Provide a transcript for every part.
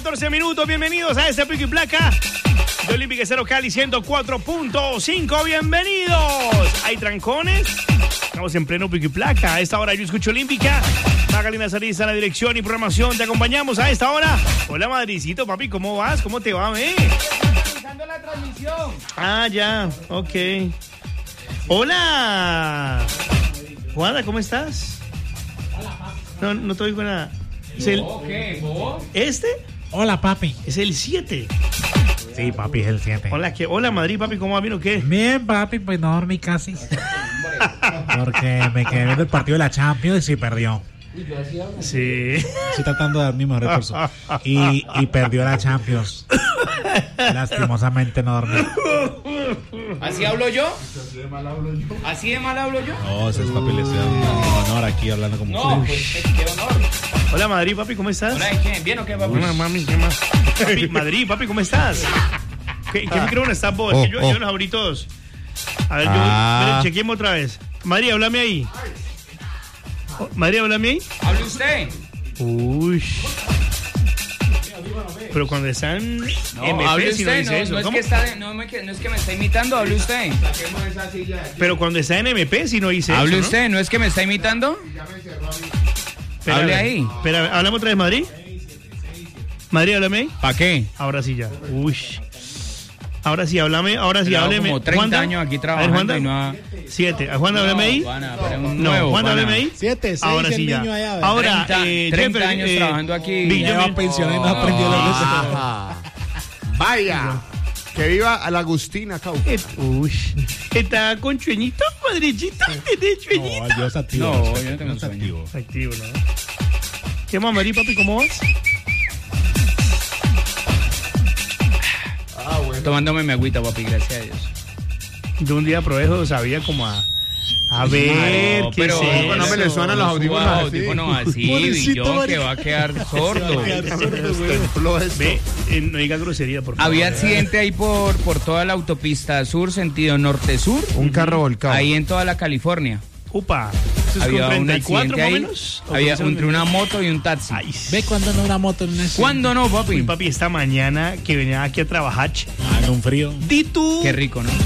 14 minutos. Bienvenidos a este Pico y Placa de Olímpica Estéreo Cali 104.5. Bienvenidos. ¿Hay trancones? Estamos en pleno Pico y Placa. A esta hora yo escucho Olímpica. Magalina Sarisa, la dirección y programación. Te acompañamos a esta hora. Hola, Madricito, papi. ¿Cómo vas? ¿Cómo te va, Realizando la transmisión. Ah, ya. Ok. Hola. Juana, ¿cómo estás? No te oigo nada. ¿Es el... ¿Qué? ¿Vos? ¿Este? Hola, papi. Es el 7. Sí, papi, es el 7. Hola, Madrid, papi, ¿cómo va? ¿Bien o qué? Bien, papi, pues no dormí casi. Porque me quedé viendo el partido de la Champions y perdió. Sí. Estoy tratando de dar mi mejor esfuerzo. Y perdió la Champions. Lastimosamente no dormí. ¿Así hablo yo? ¿Así de mal hablo yo? No, ese es papi, le estoy dando honor aquí hablando como... No, pues qué honor. Hola, Madrid, papi, ¿cómo estás? Hola, ¿quién? ¿Bien o qué, papi? Hola, mami, ¿qué más? Papi, Madrid, papi, ¿cómo estás? ¿Qué micrófono estás vos? Es que yo los abrí todos. A ver, miren, chequemos otra vez. Madrid, háblame ahí. Madrid, háblame ahí. ¿Hable usted? Uy. Pero cuando están No, hable si no usted, dice eso. no es ¿Cómo? que está, no es que me está imitando, hable usted. Pero cuando está en MP si no dice eso, ¿Hable ¿no? usted? ¿No es que me está imitando? Espera, Hable a ver. ahí. Espera, ¿hablamos otra vez, Madrid? Madrid, háblame ahí. ¿Para qué? Ahora sí ya. Uy. Ahora sí, háblame. Ahora sí, Llevo hábleme. como 30 Juanda, años aquí a ver, trabajando Juanda. y no ha... 7. ¿A Juan háblame ahí? Juana, pero un No, nuevo, Juan Juana. háblame ahí. 7, 6, Ahora sí el ya. niño allá. ¿verdad? Ahora, 30 Jeffer, años trabajando aquí. Big Ya John, va pensionado y no aprendió la Ajá. Vaya. Que viva a la Agustina Cauca. Uy. ¿Está con chueñito, Madrillito? ¿Tiene chueñito? No, yo es activo. No, yo no tengo sueño. activo. Activo, ¿no? ¿Qué más, Madrid, papi? ¿Cómo vas? Tomándome mi agüita, papi, gracias a Dios. Yo un día probé eso, sabía como a ver, No, qué pero es eso? no me le suenan los audífonos así. audífonos así, Billón, que va a quedar sordo. Templó esto. Ve, no diga grosería, por favor. Había accidente ahí por toda la autopista sur, sentido norte-sur, Un carro volcado. ahí en toda la California. Upa. ¿Eso es Había con un 34 accidente más o ahí, menos? ¿O había con entre una moto y un taxi. Ay, ¿Ve cuándo no una moto en una escena? ¿Cuándo no, Uy, papi? papi, esta mañana que venía aquí a trabajar, Ah, en un frío. di tú, Qué rico, ¿no?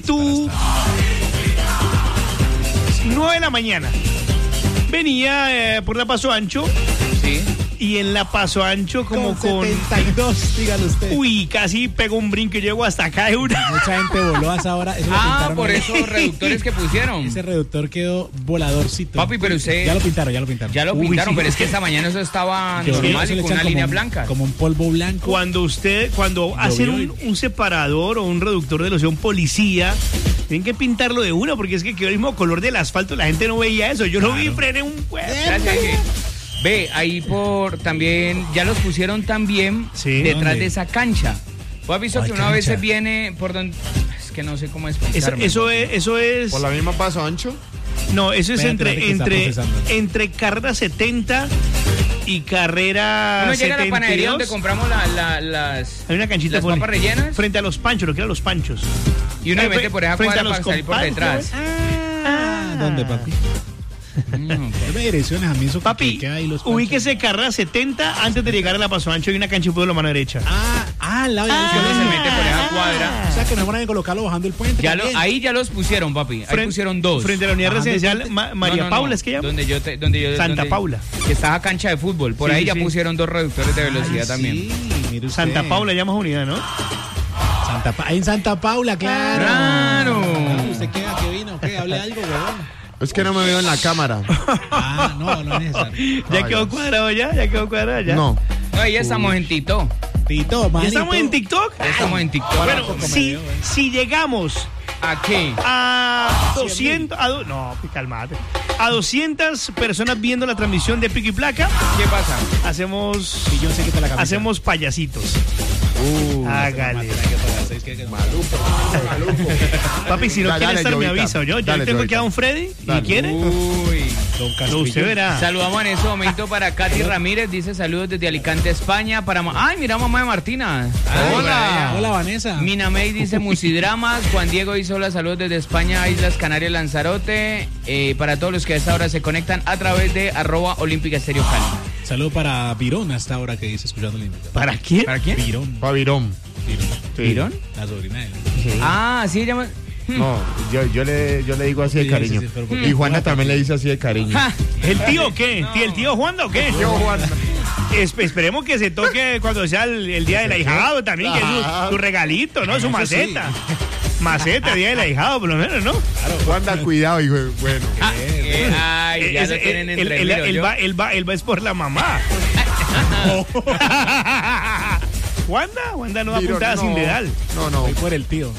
9 de la mañana. Venía por la Paso Ancho Sí. y en la Paso Ancho como con 72, dígalo usted. uy, casi pegó un brinco y llego hasta acá de una. Mucha gente voló a esa hora. Eso lo Ah, pintaron por ahí. esos reductores que pusieron. Ese reductor quedó voladorcito. Papi, pero usted... Ya lo pintaron. Ya lo Uy, pintaron, sí. pero es que esta mañana eso estaba Que normal eso y le con echan una como línea un- blanca. Como un polvo blanco. Cuando hacen un separador o un reductor de loción policía, tienen que pintarlo de una porque es que quedó el mismo color del asfalto. La gente no veía eso. Yo lo vi, frené un Gracias, dije. Ve, ahí también, ya los pusieron también Sí, detrás ¿dónde? de esa cancha. ¿Vos has visto ¿Cuál que una cancha? vez viene por donde... Es que no sé cómo explicarme. Eso es. Por la misma Paso Ancho. No, eso es Espérate, que está procesando. entre carrera 70 y carrera Uno llega a la 72. panadería donde compramos las Hay una canchita las por papas rellenas frente a los panchos, lo que eran los panchos. y uno se mete por esa frente a cuadra los para salir por companchos. detrás. ¿Dónde, papi? Dame direcciones a mí eso Papi, que queda ahí los ubíquese carrera 70 antes de llegar a la Paso Ancho y una cancha de la mano derecha. al lado de Uno se mete por esa cuadra. O sea que no van a colocarlo bajando el puente. Ya también. ahí ya los pusieron, papi. Ahí pusieron dos. Frente a la unidad Bajando residencial el María No, Paula, ¿es que llama? donde yo Santa Paula. Que está a cancha de fútbol. Por Sí, ahí sí, ya sí. pusieron dos reductores de velocidad también. Sí, mire usted. Santa Paula llama unidad, ¿no? En Santa Paula, claro. Claro. ¿Usted qué? ¿A qué vino? ¿Qué? Hable algo, weón. Es que no me veo en la cámara. No es necesario. Ya quedó cuadrado ya quedó cuadrado ya. No. No, ya estamos en TikTok. Tito, ¿Ya manito. estamos en TikTok? Ya estamos en TikTok. Bueno, Poco me si, dio, si llegamos ¿A qué? a 200, no, calmate. A 200 personas viendo la transmisión de Pico y Placa, ¿Qué pasa? hacemos Y yo sé que te la camisa. hacemos payasitos. Hágale. Papi, si no Dale, quiere estar, me Jovita. avisa. Yo Dale, tengo Jovita. aquí a don Freddy. ¿Y Dale. quiere? Uy. No, usted verá. Saludamos en este momento para Katy Ramírez, dice saludos desde Alicante, España. Ay, mira, mamá de Martina. Hola. Hola, Vanessa. Mina May dice Musidramas. Juan Diego hizo la salud desde España, Islas Canarias, Lanzarote. Para todos los que a esta hora se conectan a través de @Olímpica Estéreo Cali. Saludo para Virón hasta ahora que dice escuchando el invitado. ¿Para quién? ¿Para quién? Virón. Pavirón. Sí. ¿Virón? La sobrina de él. Ah, sí, llama. No, yo le digo así de Sí, cariño. sí, sí, pero ¿por Y qué? Juana también le dice así de cariño. Ja. ¿El tío o qué? ¿El tío Juanda o qué? Yo, Juana. Esperemos que se toque cuando sea el día del ahijado también, que es su regalito, ¿no? Su maceta. Maceta, día del ahijado, por lo menos, ¿no? Juana, cuidado, hijo. Bueno. Ay, ya lo tienen entre mí, él yo. va es por la mamá. Wanda no va Miro, apuntada sin dedal. No. Voy por el tío.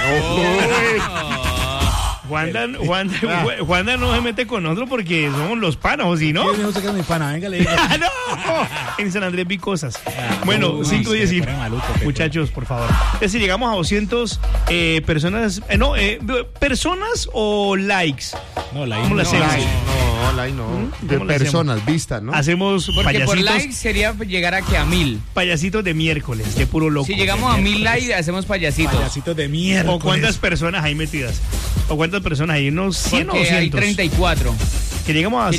Wanda no se mete con nosotros porque somos los panos, ¿o si no? Sí, usted que es mi pana, venga, le digo. ¡No! En San Andrés vi cosas. Bueno, uy, 5:19. se pone maluco, te Muchachos, por favor. Es decir, llegamos a 200 personas. ¿Personas o likes? No, la ¿Cómo la hacemos? hacemos? No. De ¿Cómo le personas vistas, ¿no? Hacemos Porque por payasitos, like sería llegar a que a 1000. payasitos de miércoles, de puro loco. Si llegamos a 1000 likes, hacemos payasitos. Payasitos de mierda. ¿O cuántas personas hay metidas? ¿O cuántas personas hay? ¿Unos 100 o Porque hay 200? 34. Que llegamos a Que